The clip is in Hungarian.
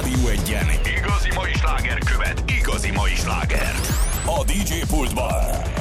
Rádió Egyen igazi mai sláger követ igazi mai slágert. A DJ pultban